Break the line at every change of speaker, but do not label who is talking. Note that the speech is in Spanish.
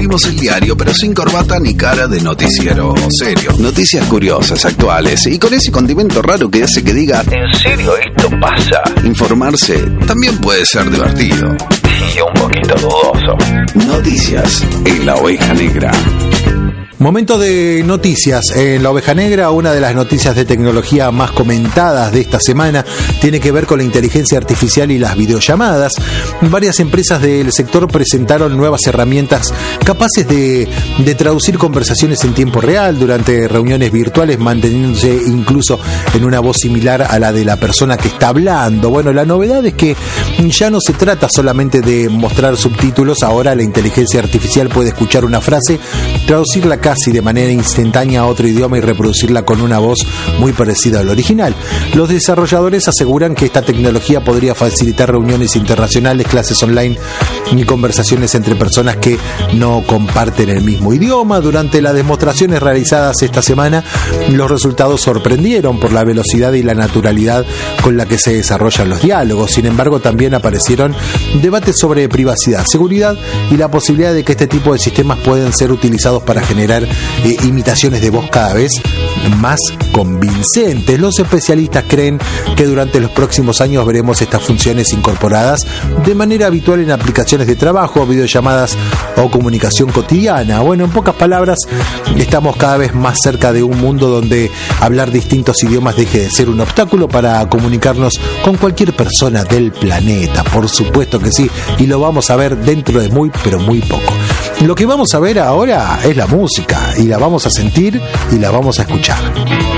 Abrimos el diario, pero sin corbata ni cara de noticiero serio. Noticias curiosas, actuales y con ese condimento raro que hace que diga ¿en serio esto pasa? Informarse también puede ser divertido y un poquito dudoso. Noticias en la Oveja Negra.
Momento de noticias en la Oveja Negra. Una de las noticias de tecnología más comentadas de esta semana tiene que ver con la inteligencia artificial y las videollamadas. Varias empresas del sector presentaron nuevas herramientas capaces de traducir conversaciones en tiempo real durante reuniones virtuales, manteniéndose incluso en una voz similar a la de la persona que está hablando. Bueno, la novedad es que ya no se trata solamente de mostrar subtítulos. Ahora la inteligencia artificial puede escuchar una frase, traducirla casi de manera instantánea a otro idioma y reproducirla con una voz muy parecida al original. Los desarrolladores aseguran que esta tecnología podría facilitar reuniones internacionales, clases online y conversaciones entre personas que no comparten el mismo idioma. Durante las demostraciones realizadas esta semana, los resultados sorprendieron por la velocidad y la naturalidad con la que se desarrollan los diálogos. Sin embargo, también aparecieron debates sobre privacidad, seguridad y la posibilidad de que este tipo de sistemas pueden ser utilizados para generar imitaciones de voz cada vez más convincentes. Los especialistas creen que durante los próximos años veremos estas funciones incorporadas de manera habitual en aplicaciones de trabajo, videollamadas o comunicación cotidiana. Bueno, en pocas palabras, estamos cada vez más cerca de un mundo donde hablar distintos idiomas deje de ser un obstáculo para comunicarnos con cualquier persona del planeta. Por supuesto que sí, y lo vamos a ver dentro de muy, pero muy poco. Lo que vamos a ver ahora es la música, y la vamos a sentir y la vamos a escuchar.